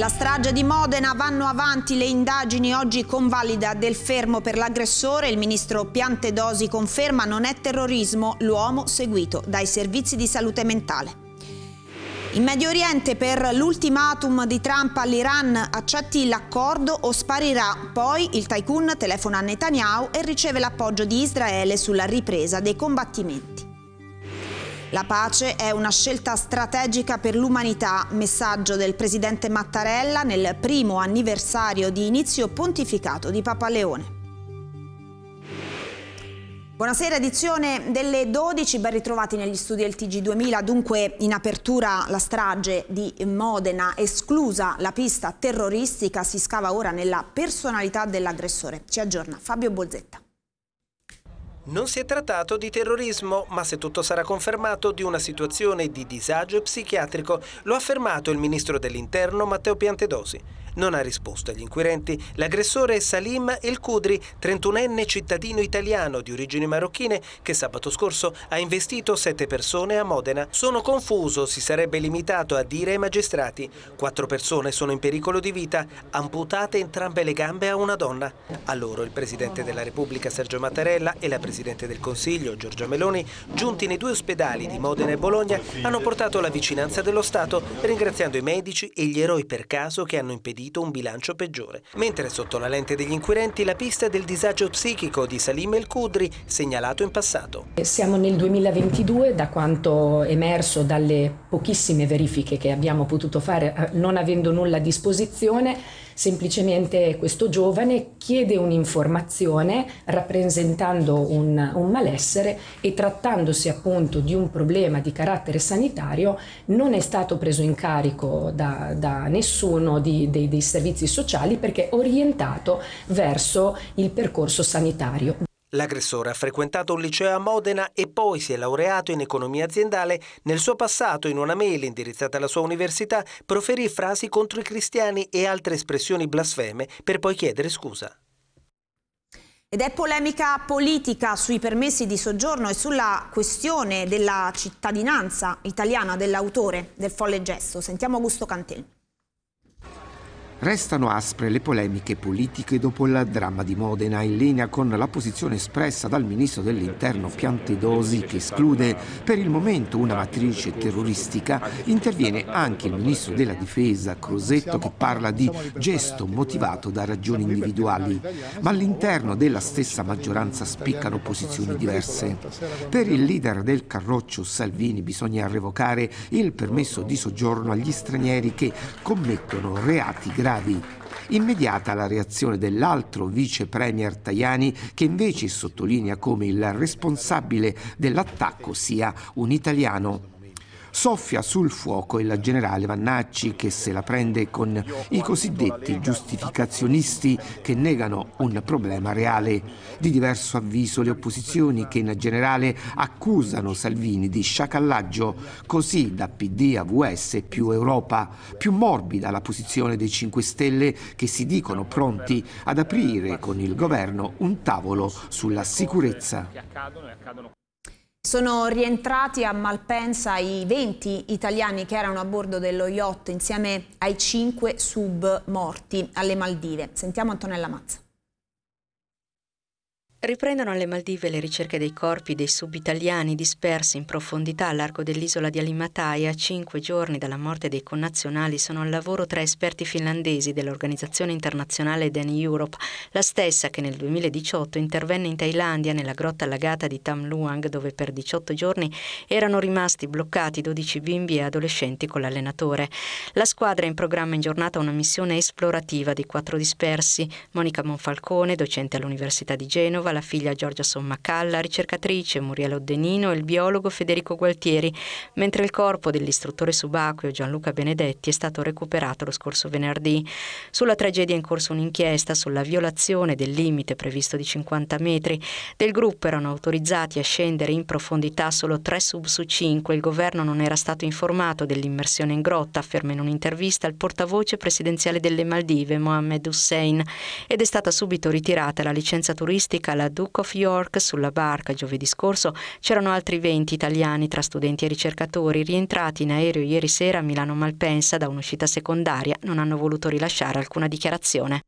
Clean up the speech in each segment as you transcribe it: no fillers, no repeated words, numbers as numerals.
La strage di Modena, vanno avanti le indagini, oggi convalida del fermo per l'aggressore. Il ministro Piantedosi conferma non è terrorismo l'uomo seguito dai servizi di salute mentale. In Medio Oriente, per l'ultimatum di Trump all'Iran, accetti l'accordo o sparirà. Poi il tycoon telefona a Netanyahu e riceve l'appoggio di Israele sulla ripresa dei combattimenti. La pace è una scelta strategica per l'umanità, messaggio del presidente Mattarella nel primo anniversario di inizio pontificato di Papa Leone. Buonasera, edizione delle 12, ben ritrovati negli studi del TG2000. Dunque in apertura la strage di Modena, esclusa la pista terroristica, si scava ora nella personalità dell'aggressore. Ci aggiorna Fabio Bolzetta. Non si è trattato di terrorismo, ma se tutto sarà confermato di una situazione di disagio psichiatrico, lo ha affermato il ministro dell'Interno Matteo Piantedosi. Non ha risposto agli inquirenti l'aggressore Salim El Kudri, 31enne cittadino italiano di origini marocchine, che sabato scorso ha investito 7 persone a Modena. Sono confuso, si sarebbe limitato a dire ai magistrati. 4 persone sono in pericolo di vita, amputate entrambe le gambe a una donna. A loro il Presidente della Repubblica Sergio Mattarella e la Presidente del Consiglio Giorgia Meloni, giunti nei 2 ospedali di Modena e Bologna, hanno portato la vicinanza dello Stato, ringraziando i medici e gli eroi per caso che hanno impedito un bilancio peggiore. Mentre sotto la lente degli inquirenti la pista del disagio psichico di Salim El Kudri, segnalato in passato. Siamo nel 2022, da quanto emerso dalle pochissime verifiche che abbiamo potuto fare, non avendo nulla a disposizione. Semplicemente questo giovane chiede un'informazione rappresentando un malessere e trattandosi appunto di un problema di carattere sanitario non è stato preso in carico da nessuno dei servizi sociali perché è orientato verso il percorso sanitario. L'aggressore ha frequentato un liceo a Modena e poi si è laureato in economia aziendale. Nel suo passato, in una mail indirizzata alla sua università, proferì frasi contro i cristiani e altre espressioni blasfeme per poi chiedere scusa. Ed è polemica politica sui permessi di soggiorno e sulla questione della cittadinanza italiana dell'autore del folle gesto. Sentiamo Augusto Cantelmi. Restano aspre le polemiche politiche dopo il dramma di Modena, in linea con la posizione espressa dal ministro dell'Interno Piantedosi, che esclude per il momento una matrice terroristica. Interviene anche il ministro della Difesa Crosetto, che parla di gesto motivato da ragioni individuali, ma all'interno della stessa maggioranza spiccano posizioni diverse. Per il leader del Carroccio Salvini bisogna revocare il permesso di soggiorno agli stranieri che commettono reati gravi. Immediata la reazione dell'altro vice premier Tajani, che invece sottolinea come il responsabile dell'attacco sia un italiano. Soffia sul fuoco il generale Vannacci, che se la prende con i cosiddetti giustificazionisti che negano un problema reale. Di diverso avviso le opposizioni, che in generale accusano Salvini di sciacallaggio, così da PD a VS più Europa. Più morbida la posizione dei 5 Stelle, che si dicono pronti ad aprire con il governo un tavolo sulla sicurezza. Sono rientrati a Malpensa i 20 italiani che erano a bordo dello yacht insieme ai 5 sub morti alle Maldive. Sentiamo Antonella Mazza. Riprendono alle Maldive le ricerche dei corpi dei sub-italiani dispersi in profondità a largo dell'isola di Alimataya. A 5 giorni dalla morte dei connazionali sono al lavoro 3 esperti finlandesi dell'organizzazione internazionale Dan Europe, la stessa che nel 2018 intervenne in Thailandia nella grotta allagata di Tham Luang, dove per 18 giorni erano rimasti bloccati 12 bimbi e adolescenti con l'allenatore. La squadra ha in programma in giornata una missione esplorativa di 4 dispersi: Monica Monfalcone, docente all'Università di Genova, la figlia Giorgia Sommacalla, ricercatrice Muriel Oddenino e il biologo Federico Gualtieri, mentre il corpo dell'istruttore subacqueo Gianluca Benedetti è stato recuperato lo scorso venerdì. Sulla tragedia è in corso un'inchiesta sulla violazione del limite previsto di 50 metri. Del gruppo erano autorizzati a scendere in profondità solo 3 sub su 5. Il governo non era stato informato dell'immersione in grotta, afferma in un'intervista il portavoce presidenziale delle Maldive, Mohammed Hussein, ed è stata subito ritirata la licenza turistica alla alla Duke of York. Sulla barca giovedì scorso c'erano altri 20 italiani tra studenti e ricercatori rientrati in aereo ieri sera a Milano Malpensa da un'uscita secondaria. Non hanno voluto rilasciare alcuna dichiarazione.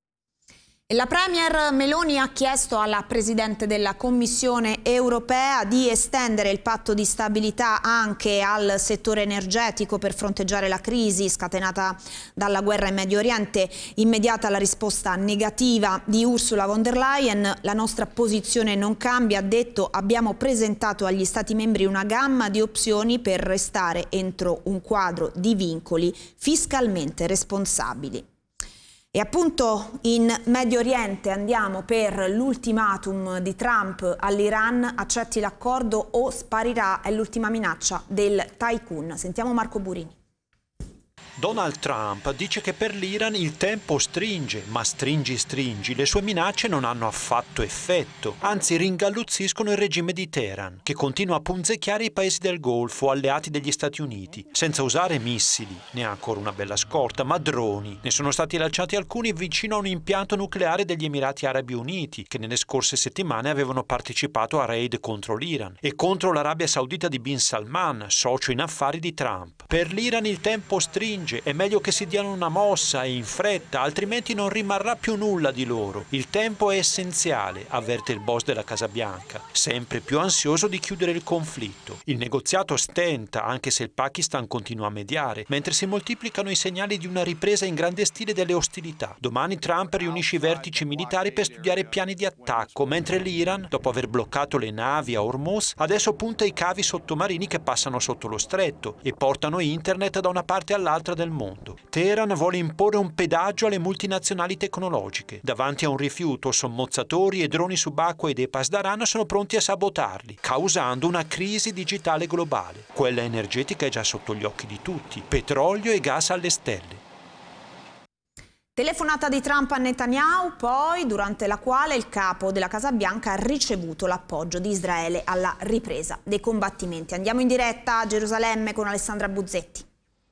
La Premier Meloni ha chiesto alla Presidente della Commissione europea di estendere il patto di stabilità anche al settore energetico per fronteggiare la crisi scatenata dalla guerra in Medio Oriente. Immediata la risposta negativa di Ursula von der Leyen. La nostra posizione non cambia, ha detto, abbiamo presentato agli Stati membri una gamma di opzioni per restare entro un quadro di vincoli fiscalmente responsabili. E appunto in Medio Oriente andiamo per l'ultimatum di Trump all'Iran: accetti l'accordo o sparirà, è l'ultima minaccia del tycoon. Sentiamo Marco Burini. Donald Trump dice che per l'Iran il tempo stringe, ma stringi, le sue minacce non hanno affatto effetto, anzi ringalluzziscono il regime di Teheran, che continua a punzecchiare i paesi del Golfo, alleati degli Stati Uniti, senza usare missili, ne ha ancora una bella scorta, ma droni. Ne sono stati lanciati alcuni vicino a un impianto nucleare degli Emirati Arabi Uniti, che nelle scorse settimane avevano partecipato a raid contro l'Iran e contro l'Arabia Saudita di Bin Salman, socio in affari di Trump. Per l'Iran il tempo stringe, è meglio che si diano una mossa e in fretta, altrimenti non rimarrà più nulla di loro. Il tempo è essenziale, avverte il boss della Casa Bianca, sempre più ansioso di chiudere il conflitto. Il negoziato stenta, anche se il Pakistan continua a mediare, mentre si moltiplicano i segnali di una ripresa in grande stile delle ostilità. Domani Trump riunisce i vertici militari per studiare piani di attacco, mentre l'Iran, dopo aver bloccato le navi a Hormuz, adesso punta i cavi sottomarini che passano sotto lo stretto e portano internet da una parte all'altra del mondo. Teheran vuole imporre un pedaggio alle multinazionali tecnologiche. Davanti a un rifiuto, sommozzatori e droni subacquei dei Pasdaran sono pronti a sabotarli, causando una crisi digitale globale. Quella energetica è già sotto gli occhi di tutti. Petrolio e gas alle stelle. Telefonata di Trump a Netanyahu, poi, durante la quale il capo della Casa Bianca ha ricevuto l'appoggio di Israele alla ripresa dei combattimenti. Andiamo in diretta a Gerusalemme con Alessandra Buzzetti.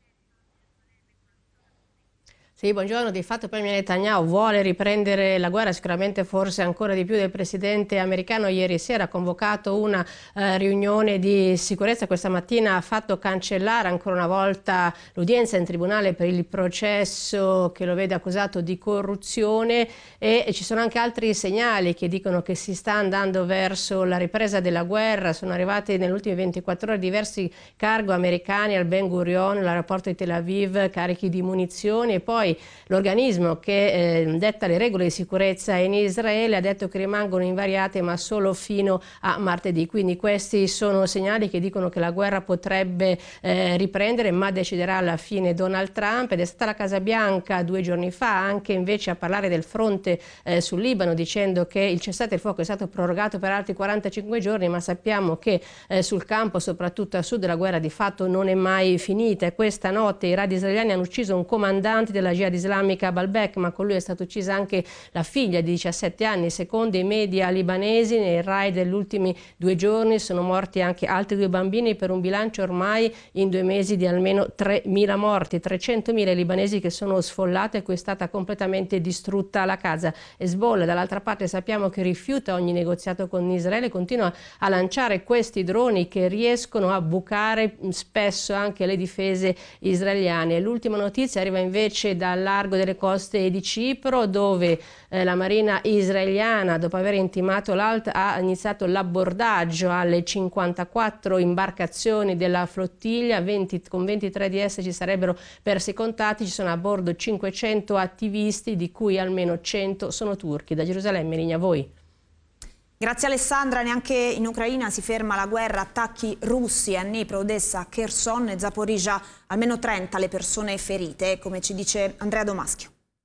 Sì, buongiorno. Di fatto il premier Netanyahu vuole riprendere la guerra, sicuramente forse ancora di più del presidente americano. Ieri sera ha convocato una riunione di sicurezza, questa mattina ha fatto cancellare ancora una volta l'udienza in tribunale per il processo che lo vede accusato di corruzione, e ci sono anche altri segnali che dicono che si sta andando verso la ripresa della guerra. Sono arrivati nelle ultime 24 ore diversi cargo americani al Ben Gurion, l'aeroporto di Tel Aviv, carichi di munizioni, e poi l'organismo che detta le regole di sicurezza in Israele ha detto che rimangono invariate ma solo fino a martedì. Quindi questi sono segnali che dicono che la guerra potrebbe riprendere, ma deciderà alla fine Donald Trump. Ed è stata la Casa Bianca 2 giorni fa anche invece a parlare del fronte sul Libano, dicendo che il cessate il fuoco è stato prorogato per altri 45 giorni, ma sappiamo che sul campo, soprattutto a sud, la guerra di fatto non è mai finita. E questa notte i raid israeliani hanno ucciso un comandante della Jihad islamica a Baalbek, ma con lui è stata uccisa anche la figlia di 17 anni. Secondo i media libanesi, nei raid degli ultimi 2 giorni sono morti anche altri 2 bambini, per un bilancio ormai in 2 mesi di almeno 3.000 morti, 300.000 libanesi che sono sfollati e cui è stata completamente distrutta la casa. Hezbollah dall'altra parte sappiamo che rifiuta ogni negoziato con Israele, continua a lanciare questi droni che riescono a bucare spesso anche le difese israeliane. L'ultima notizia arriva invece dal largo delle coste di Cipro, dove la marina israeliana, dopo aver intimato l'ALT, ha iniziato l'abbordaggio alle 54 imbarcazioni della flottiglia, con 23 di esse ci sarebbero persi contatti. Ci sono a bordo 500 attivisti, di cui almeno 100 sono turchi. Da Gerusalemme, linea a voi. Grazie Alessandra. Neanche in Ucraina si ferma la guerra, attacchi russi a Dnipro, Odessa, Kherson e Zaporizhzhia, almeno 30 le persone ferite, come ci dice Andrea Domaschio.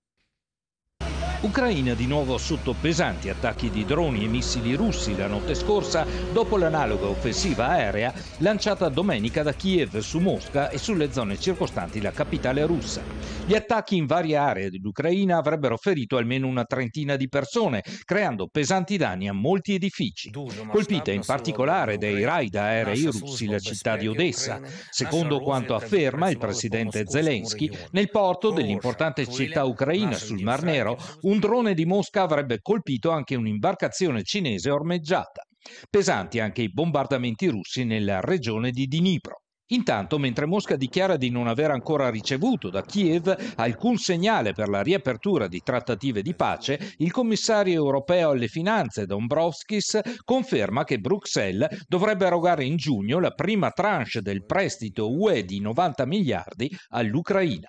Ucraina di nuovo sotto pesanti attacchi di droni e missili russi la notte scorsa, dopo l'analoga offensiva aerea lanciata domenica da Kiev su Mosca e sulle zone circostanti la capitale russa. Gli attacchi in varie aree dell'Ucraina avrebbero ferito almeno una trentina di persone, creando pesanti danni a molti edifici. Colpita in particolare dai raid aerei russi la città di Odessa, secondo quanto afferma il presidente Zelensky. Nel porto dell'importante città ucraina sul Mar Nero un un drone di Mosca avrebbe colpito anche un'imbarcazione cinese ormeggiata. Pesanti anche i bombardamenti russi nella regione di Dnipro. Intanto, mentre Mosca dichiara di non aver ancora ricevuto da Kiev alcun segnale per la riapertura di trattative di pace, il commissario europeo alle finanze Dombrovskis conferma che Bruxelles dovrebbe erogare in giugno la prima tranche del prestito UE di 90 miliardi all'Ucraina.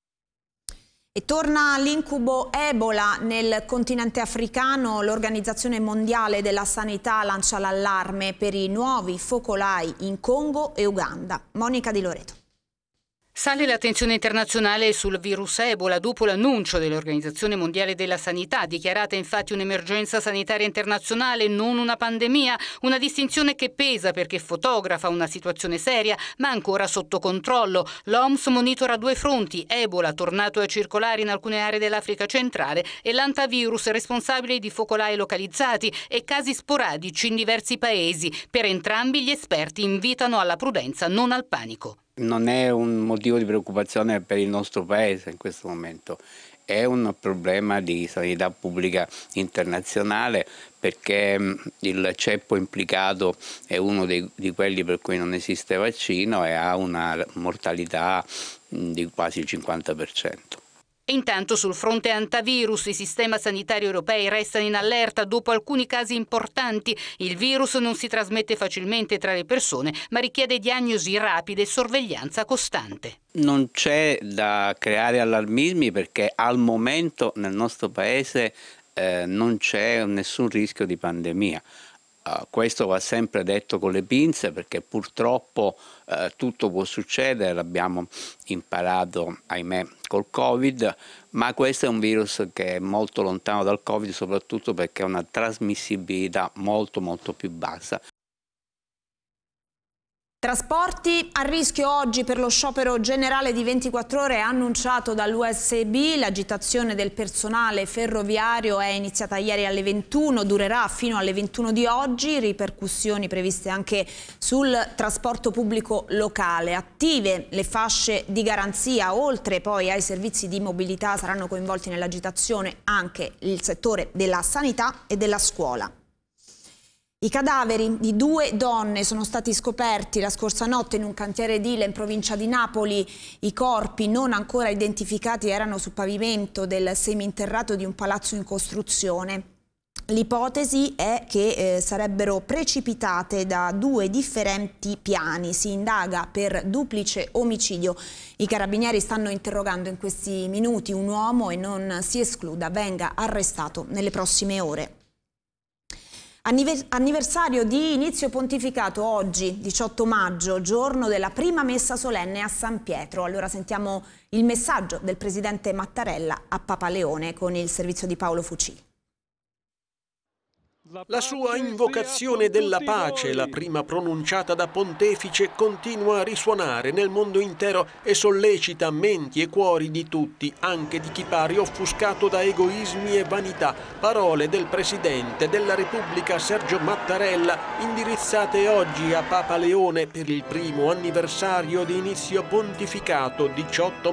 E torna l'incubo Ebola nel continente africano. L'Organizzazione Mondiale della Sanità lancia l'allarme per i nuovi focolai in Congo e Uganda. Monica Di Loreto. Sale l'attenzione internazionale sul virus Ebola dopo l'annuncio dell'Organizzazione Mondiale della Sanità, dichiarata infatti un'emergenza sanitaria internazionale, non una pandemia, una distinzione che pesa perché fotografa una situazione seria ma ancora sotto controllo. L'OMS monitora due fronti: Ebola, tornato a circolare in alcune aree dell'Africa centrale, e l'antavirus, responsabile di focolai localizzati e casi sporadici in diversi paesi. Per entrambi gli esperti invitano alla prudenza, non al panico. Non è un motivo di preoccupazione per il nostro Paese in questo momento, è un problema di sanità pubblica internazionale perché il ceppo implicato è uno di quelli per cui non esiste vaccino e ha una mortalità di quasi il 50%. Intanto sul fronte antivirus i sistemi sanitari europei restano in allerta dopo alcuni casi importanti. Il virus non si trasmette facilmente tra le persone, ma richiede diagnosi rapide e sorveglianza costante. Non c'è da creare allarmismi perché al momento nel nostro Paese non c'è nessun rischio di pandemia. Questo va sempre detto con le pinze perché purtroppo tutto può succedere, l'abbiamo imparato ahimè col Covid, ma questo è un virus che è molto lontano dal Covid soprattutto perché ha una trasmissibilità molto più bassa. Trasporti a rischio oggi per lo sciopero generale di 24 ore annunciato dall'USB. L'agitazione del personale ferroviario è iniziata ieri alle 21, durerà fino alle 21 di oggi, ripercussioni previste anche sul trasporto pubblico locale. Attive le fasce di garanzia, oltre poi ai servizi di mobilità saranno coinvolti nell'agitazione anche il settore della sanità e della scuola. I cadaveri di 2 donne sono stati scoperti la scorsa notte in un cantiere edile in provincia di Napoli. I corpi non ancora identificati erano sul pavimento del seminterrato di un palazzo in costruzione. L'ipotesi è che sarebbero precipitate da 2 differenti piani. Si indaga per duplice omicidio. I carabinieri stanno interrogando in questi minuti un uomo e non si escluda venga arrestato nelle prossime ore. Anniversario di inizio pontificato oggi, 18 maggio, giorno della prima messa solenne a San Pietro. Allora sentiamo il messaggio del presidente Mattarella a Papa Leone con il servizio di Paolo Fucili. La sua invocazione della pace, la prima pronunciata da pontefice, continua a risuonare nel mondo intero e sollecita menti e cuori di tutti, anche di chi pare offuscato da egoismi e vanità. Parole del Presidente della Repubblica Sergio Mattarella, indirizzate oggi a Papa Leone per il primo anniversario di inizio pontificato 18